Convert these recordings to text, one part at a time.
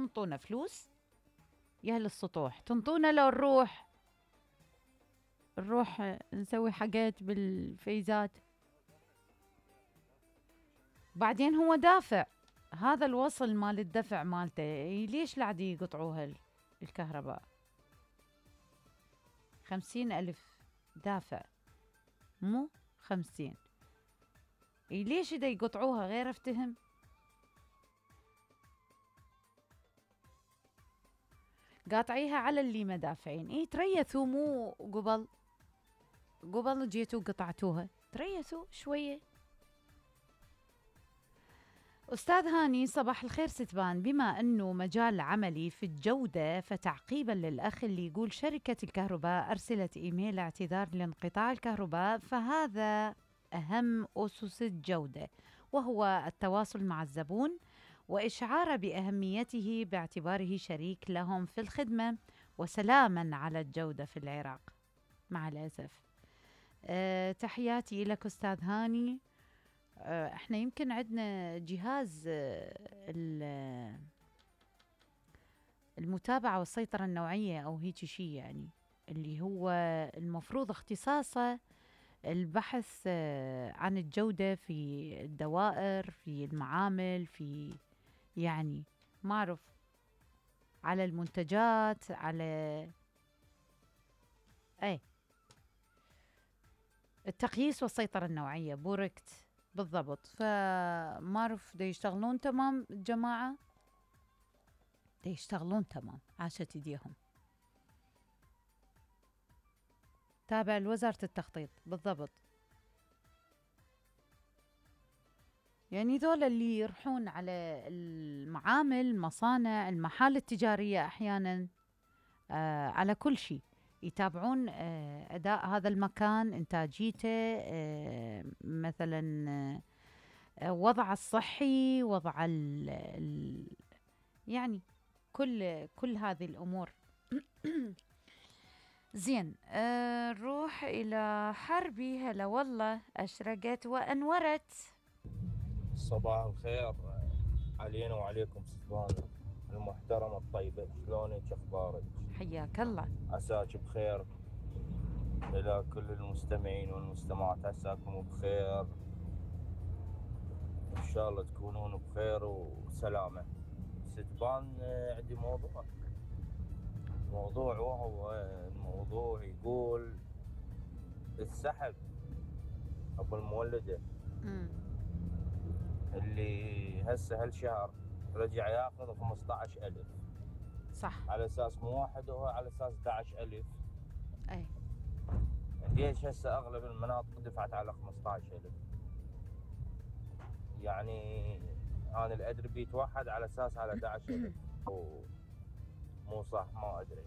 تنطونا فلوس يا أهل السطوح، تنطونا لو نروح نسوي حاجات بالفيزات. بعدين هو دافع، هذا الوصل مال الدفع مالته، ليش لعد يقطعوها الكهرباء؟ 50,000 دافع، مو 50. ليش دا يقطعوها؟ غير افتهم. قاطعيها على اللي ما دافعين. تريثوا، مو قبل جيتوا قطعتوها، تريثوا شوية. أستاذ هاني، صباح الخير ستبان. بما أنه مجال عملي في الجودة، فتعقيبا للأخ اللي يقول شركة الكهرباء أرسلت إيميل اعتذار لانقطاع الكهرباء، فهذا أهم أسس الجودة، وهو التواصل مع الزبون وإشعاره بأهميته باعتباره شريك لهم في الخدمة، وسلاما على الجودة في العراق. مع الأسف. تحياتي لك أستاذ هاني. احنا يمكن عندنا جهاز المتابعة والسيطرة النوعية أو هيك شيء، يعني اللي هو المفروض اختصاصه البحث عن الجودة في الدوائر، في المعامل، في يعني ما أعرف، على المنتجات، على أي التقييس والسيطرة النوعية، بوركت بالضبط. فما أعرف دا يشتغلون تمام الجماعة، دا يشتغلون تمام، عاشت ايديهم. تابع لوزارة التخطيط بالضبط. يعني ذولا اللي يروحون على المعامل، المصانع، المحال التجارية أحيانا، على كل شيء يتابعون أداء هذا المكان، إنتاجيته، مثلا وضع الصحي، وضع يعني كل هذه الأمور. زين. نروح إلى حربي. هلا والله، أشرقت وأنورت. صباح الخير علينا وعليكم ستبان المحترمة الطيبة، شلونك اخبارك؟ حياك الله. عساك بخير. الى كل المستمعين والمستمعات عساكم بخير، ان شاء الله تكونون بخير وسلامة. ستبان عندي موضوع وهو الموضوع يقول السحب ابو المولدة اللي هسه هالشهر رجع ياخذ 15,000. صح. على اساس مو واحد، هو على اساس 11,000. أي ليش هسه اغلب المناطق دفعت على 15,000؟ يعني انا اللي ادري بيت واحد على اساس على 11,000 مو صح، ما ادري.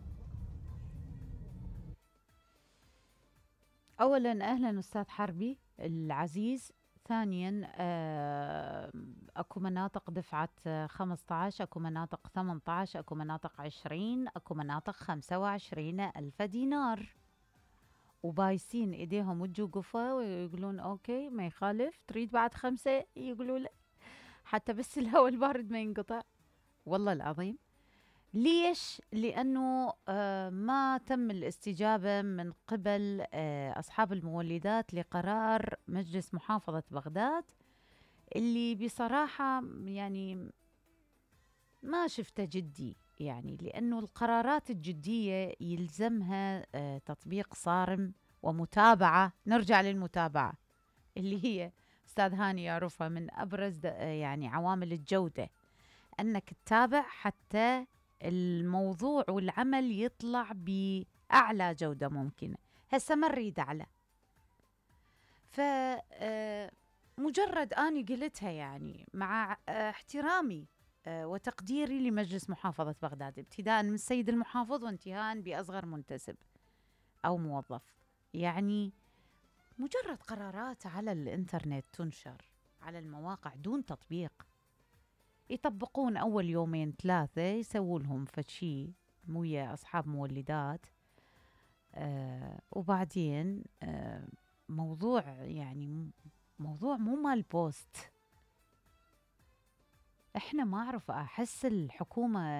أولا أهلا أستاذ حربي العزيز. ثانيا أكو مناطق دفعت 15، أكو مناطق 18، أكو مناطق 20، أكو مناطق 25,000 دينار، وبايسين إيديهم وجو قفا ويقولون أوكي ما يخالف، تريد بعد 5 يقولوا لا، حتى بس الهواء البارد ما ينقطع. والله العظيم. ليش؟ لأنه ما تم الاستجابة من قبل أصحاب المولدات لقرار مجلس محافظة بغداد، اللي بصراحة يعني ما شفته جدي، يعني لأنه القرارات الجدية يلزمها تطبيق صارم ومتابعة. نرجع للمتابعة اللي هي أستاذ هاني يعرفها من أبرز يعني عوامل الجودة، أنك تتابع حتى الموضوع والعمل يطلع بأعلى جودة ممكنة. هسه ما نريد أعلى. مجرد أني قلتها يعني مع احترامي وتقديري لمجلس محافظة بغداد، ابتداء من السيد المحافظ وانتهاء بأصغر منتسب أو موظف، يعني مجرد قرارات على الإنترنت تنشر على المواقع دون تطبيق، يطبقون أول 2-3 يسووا لهم فشي ويا أصحاب مولدات، وبعدين موضوع يعني موضوع مو مال بوست. احنا ما أعرف، أحس الحكومة